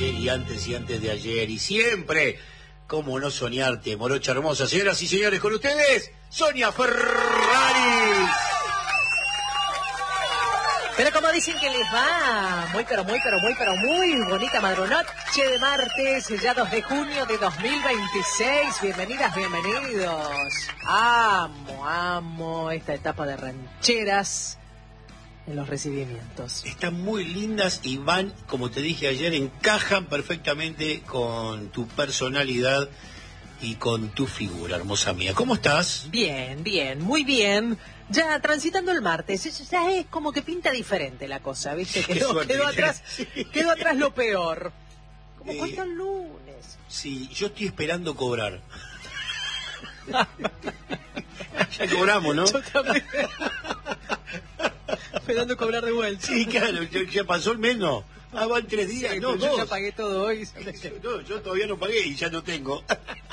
ayer y antes de ayer y siempre. ¿Cómo no soñarte, morocha hermosa? Señoras y señores, con ustedes, Sonia Ferrari. Pero como dicen que les va, muy bonita madrunoche de martes, ya 2 de junio de 2026. Bienvenidas, bienvenidos. Amo esta etapa de rancheras en los recibimientos. Están muy lindas y van, como te dije ayer, encajan perfectamente con tu personalidad y con tu figura, hermosa mía. ¿Cómo estás? Bien, muy bien. Ya transitando el martes, ya es como que pinta diferente la cosa, ¿viste? Quedó atrás lo peor. Como cuántos lunes. Sí, yo estoy esperando cobrar. Ya cobramos, ¿no? Yo también. Esperando cobrar de vuelta. Sí, claro, ya pasó el mes, ¿no? Van 3 días, sí, no, yo 2. ya pagué todo hoy. No, yo todavía no pagué y ya no tengo.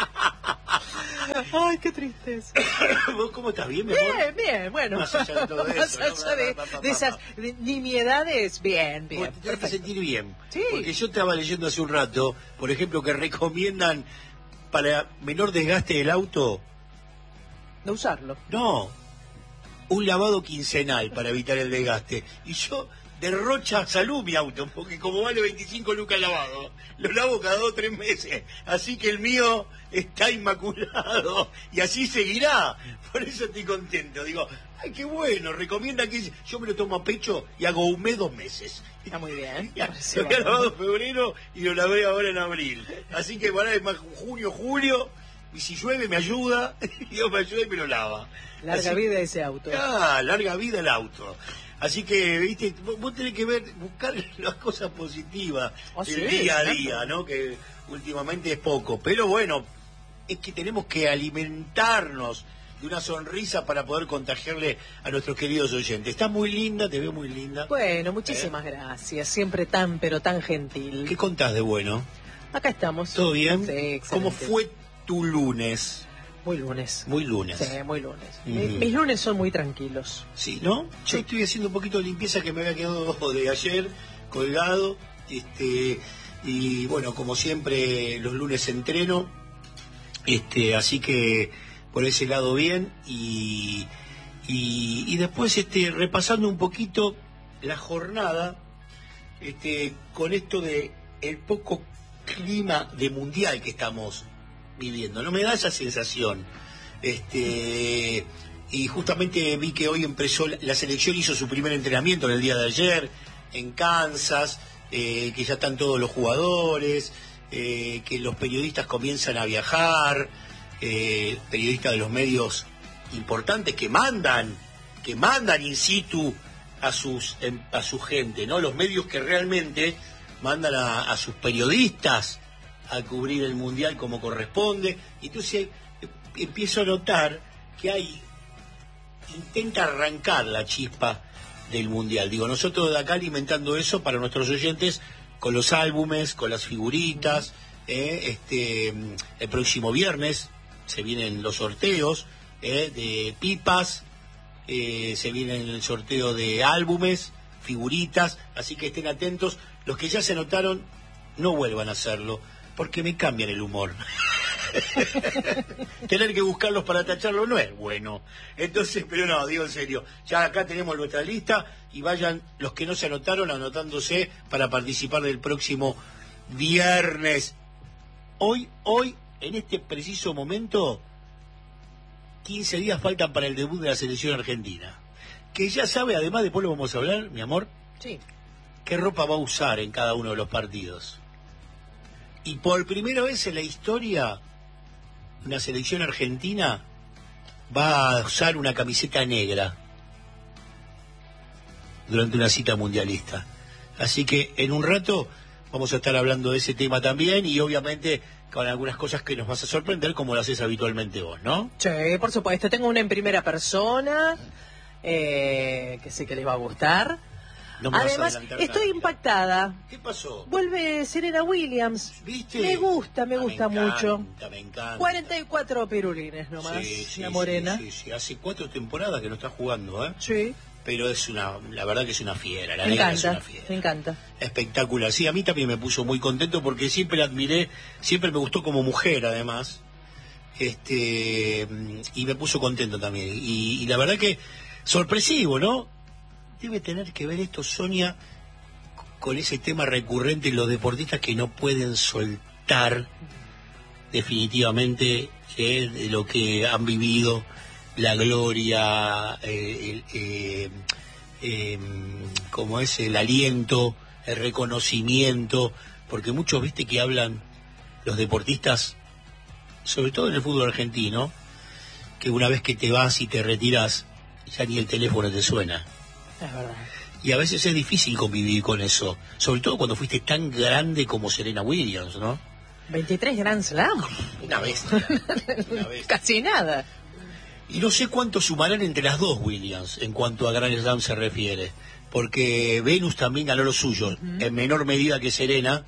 Ay, qué tristeza. ¿Vos cómo estás? ¿Bien, mi amor? Bien, bueno. Más allá de todo eso, más allá de esas nimiedades, bien. Vos te tenés que sentir bien. Sí. Porque yo estaba leyendo hace un rato, por ejemplo, que recomiendan para menor desgaste del auto. No usarlo. No, un lavado quincenal para evitar el desgaste. Y yo derrocha salud mi auto, porque como vale 25 lucas lavado, lo lavo cada 2 o 3 meses. Así que el mío está inmaculado y así seguirá. Por eso estoy contento. Digo, ay, qué bueno, recomienda que yo me lo tomo a pecho y hago un mes, 2 meses. Está muy bien. Ya, lo había lavado en febrero y lo lavé ahora en abril. Así que para más junio, julio, y si llueve me ayuda, Dios me ayuda y me lo lava. Larga vida ese auto. Larga vida el auto. Así que, viste, vos tenés que buscar las cosas positivas del día a día, ¿no? Que últimamente es poco. Pero bueno, es que tenemos que alimentarnos de una sonrisa para poder contagiarle a nuestros queridos oyentes. Estás muy linda, te veo muy linda. Bueno, muchísimas gracias. Siempre tan, pero tan gentil. ¿Qué contás de bueno? Acá estamos. ¿Todo bien? Sí, excelente. ¿Cómo fue tu lunes? Muy lunes. Sí, muy lunes. Mis lunes son muy tranquilos. Sí, ¿no? Sí. Yo estoy haciendo un poquito de limpieza que me había quedado de ayer, colgado. Y bueno, como siempre, los lunes entreno. Así que por ese lado bien. Y después repasando un poquito la jornada, con esto de el poco clima de mundial que estamos viviendo, no me da esa sensación. Y justamente vi que hoy empezó la selección, hizo su primer entrenamiento en el día de ayer en Kansas, que ya están todos los jugadores, que los periodistas comienzan a viajar, periodistas de los medios importantes que mandan in situ a su gente, ¿no? Los medios que realmente mandan a sus periodistas a cubrir el mundial como corresponde. Entonces empiezo a notar que intenta arrancar la chispa del mundial. Digo, nosotros de acá alimentando eso para nuestros oyentes con los álbumes, con las figuritas. El próximo viernes se vienen los sorteos de pipas, se viene el sorteo de álbumes, figuritas, así que estén atentos. Los que ya se anotaron, no vuelvan a hacerlo, porque me cambian el humor. Tener que buscarlos para tacharlo no es bueno. Entonces, pero no, digo en serio, ya acá tenemos nuestra lista y vayan los que no se anotaron anotándose para participar del próximo viernes. Hoy, en este preciso momento, 15 días faltan para el debut de la selección argentina. Que ya sabe, además, después lo vamos a hablar, mi amor. Sí. ¿Qué ropa va a usar en cada uno de los partidos? Y por primera vez en la historia, una selección argentina va a usar una camiseta negra durante una cita mundialista. Así que en un rato vamos a estar hablando de ese tema también y obviamente con algunas cosas que nos vas a sorprender como lo haces habitualmente vos, ¿no? Sí, por supuesto. Tengo una en primera persona que sé que les va a gustar. No me Además, estoy impactada. ¿Qué pasó? Vuelve Serena Williams. ¿Viste? Me gusta mucho. Me encanta. 44 pirulines nomás, Sí, la morena. Sí. Hace 4 temporadas que no está jugando, ¿eh? Sí. pero la verdad que es una fiera, la Me negra encanta, es una fiera. me encanta. Espectacular. Sí, a mí también me puso muy contento porque siempre la admiré, siempre me gustó como mujer además, y me puso contento también. Y la verdad que sorpresivo, ¿no? Debe tener que ver esto, Sonia, con ese tema recurrente en los deportistas que no pueden soltar definitivamente de lo que han vivido, la gloria, como es el aliento, el reconocimiento, porque muchos, viste, que hablan los deportistas, sobre todo en el fútbol argentino, que una vez que te vas y te retiras, ya ni el teléfono te suena. Es verdad. Y a veces es difícil convivir con eso, sobre todo cuando fuiste tan grande como Serena Williams, ¿no? 23 Grand Slam. Una bestia. Casi nada. Y no sé cuánto sumarán entre las dos Williams en cuanto a Grand Slam se refiere, porque Venus también ganó lo suyo, en menor medida que Serena,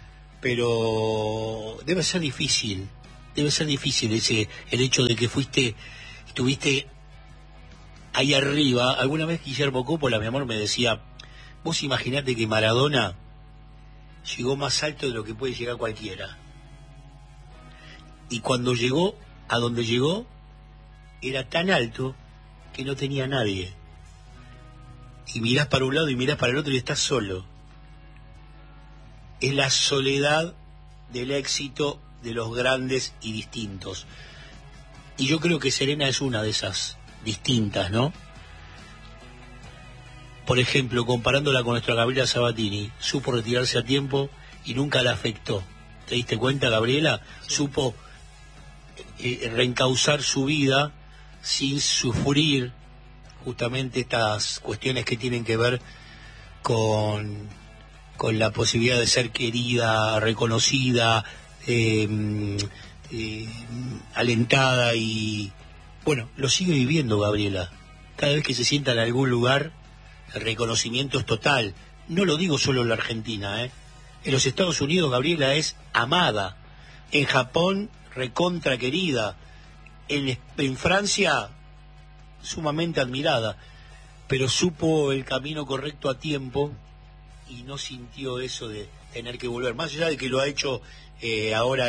pero debe ser difícil el hecho de que estuviste ahí arriba. Alguna vez Guillermo Coppola, mi amor, me decía, vos imaginate que Maradona llegó más alto de lo que puede llegar cualquiera. Y cuando llegó a donde llegó, era tan alto que no tenía nadie. Y mirás para un lado y mirás para el otro y estás solo. Es la soledad del éxito de los grandes y distintos. Y yo creo que Serena es una de esas distintas, ¿no? Por ejemplo, comparándola con nuestra Gabriela Sabatini, supo retirarse a tiempo y nunca la afectó. ¿Te diste cuenta, Gabriela? Sí. Supo reencauzar su vida sin sufrir justamente estas cuestiones que tienen que ver con la posibilidad de ser querida, reconocida, alentada, y bueno, lo sigue viviendo Gabriela. Cada vez que se sienta en algún lugar, el reconocimiento es total. No lo digo solo en la Argentina, En los Estados Unidos Gabriela es amada, en Japón recontra querida, en Francia sumamente admirada, pero supo el camino correcto a tiempo y no sintió eso de tener que volver, más allá de que lo ha hecho ahora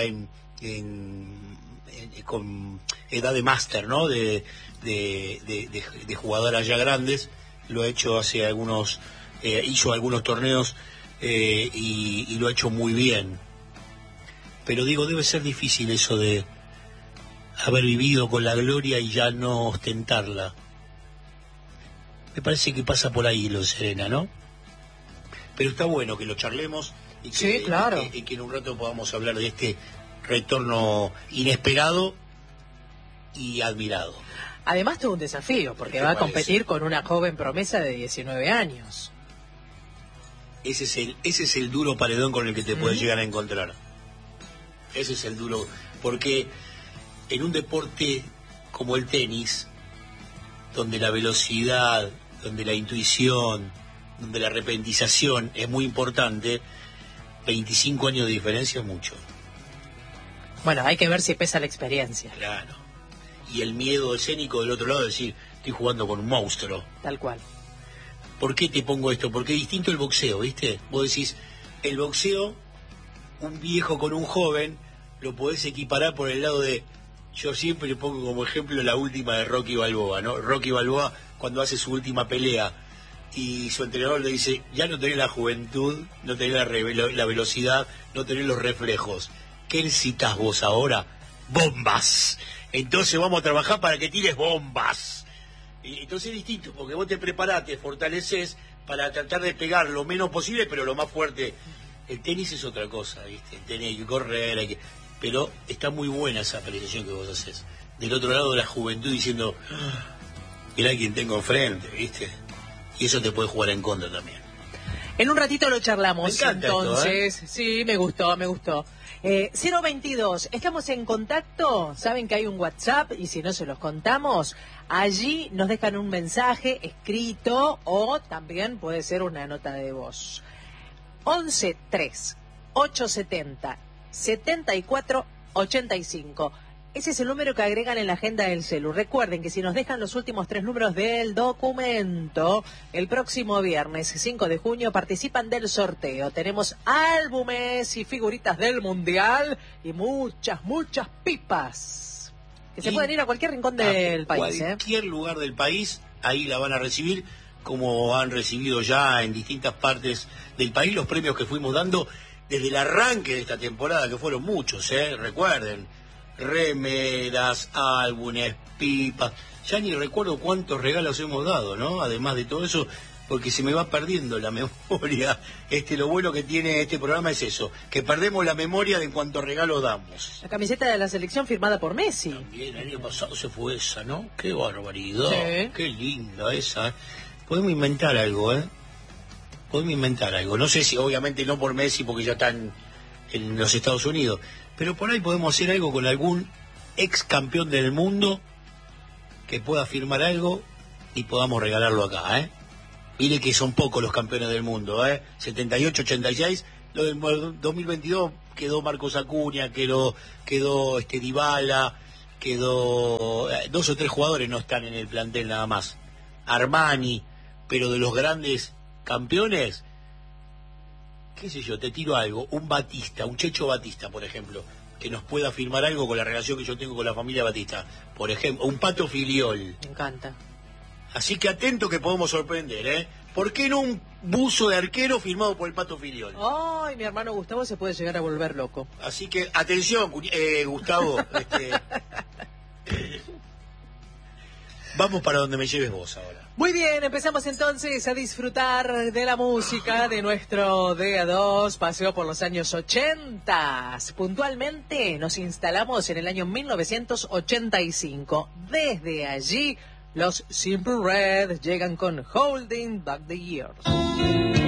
con edad de máster, ¿no? De jugadoras ya grandes. Lo ha hecho hace algunos, hizo algunos torneos y lo ha hecho muy bien. Pero digo, debe ser difícil eso de haber vivido con la gloria y ya no ostentarla. Me parece que pasa por ahí lo de Serena, ¿no? Pero está bueno que lo charlemos y que, sí, claro. y que en un rato podamos hablar de este retorno inesperado y admirado. Además tuvo un desafío, porque va a competir con una joven promesa de 19 años. Ese es el duro paredón con el que te puedes llegar a encontrar. Ese es el duro, porque en un deporte como el tenis, donde la velocidad, donde la intuición, donde la repentización es muy importante, 25 años de diferencia es mucho. Bueno, hay que ver si pesa la experiencia. Claro. Y el miedo escénico del otro lado, de decir, estoy jugando con un monstruo. Tal cual. ¿Por qué te pongo esto? Porque es distinto el boxeo, ¿viste? Vos decís, el boxeo, un viejo con un joven, lo podés equiparar por el lado de... Yo siempre le pongo como ejemplo la última de Rocky Balboa, ¿no? Rocky Balboa, cuando hace su última pelea, y su entrenador le dice, ya no tenés la juventud, no tenés la velocidad, no tenés los reflejos. ¿Qué necesitas vos ahora? ¡Bombas! Entonces vamos a trabajar para que tires bombas. Y entonces es distinto, porque vos te preparás, te fortaleces para tratar de pegar lo menos posible, pero lo más fuerte. El tenis es otra cosa, ¿viste? El tenis hay que correr, pero está muy buena esa apreciación que vos haces. Del otro lado de la juventud diciendo, mirá quién tengo enfrente, ¿viste? Y eso te puede jugar en contra también. En un ratito lo charlamos. Me encanta entonces. Esto, Sí, me gustó. 022, estamos en contacto, saben que hay un WhatsApp y si no se los contamos, allí nos dejan un mensaje escrito o también puede ser una nota de voz. 11-3-870-74-85. Ese es el número que agregan en la agenda del celu. Recuerden que si nos dejan los últimos 3 números del documento, el próximo viernes 5 de junio participan del sorteo. Tenemos álbumes y figuritas del Mundial y muchas pipas. Que se pueden ir a cualquier rincón del país. Cualquier lugar del país, ahí la van a recibir, como han recibido ya en distintas partes del país los premios que fuimos dando desde el arranque de esta temporada, que fueron muchos, recuerden. Remeras, álbumes, pipas, ya ni recuerdo cuántos regalos hemos dado, ¿no? Además de todo eso, porque se me va perdiendo la memoria. Lo bueno que tiene este programa es eso, que perdemos la memoria de cuántos regalos damos. La camiseta de la selección firmada por Messi. También, el año pasado se fue esa, ¿no? Qué barbaridad, sí. Qué linda esa. Podemos inventar algo, Podemos inventar algo. No sé si, obviamente, no por Messi, porque ya están en los Estados Unidos, pero por ahí podemos hacer algo con algún ex campeón del mundo que pueda firmar algo y podamos regalarlo acá, Mire que son pocos los campeones del mundo, 78, 86, lo del 2022 quedó Marcos Acuña, quedó Dybala, quedó 2 o 3 jugadores no están en el plantel nada más. Armani, pero de los grandes campeones, qué sé yo, te tiro algo, un Batista, un Checho Batista, por ejemplo, que nos pueda firmar algo con la relación que yo tengo con la familia Batista, por ejemplo, un Pato Filiol. Me encanta. Así que atento que podemos sorprender, ¿Por qué no un buzo de arquero firmado por el Pato Filiol? Ay, mi hermano Gustavo se puede llegar a volver loco. Así que, atención, Gustavo, vamos para donde me lleves vos ahora. Muy bien, empezamos entonces a disfrutar de la música de nuestro Día 2, paseo por los años 80. Puntualmente nos instalamos en el año 1985. Desde allí, los Simple Red llegan con Holding Back the Years.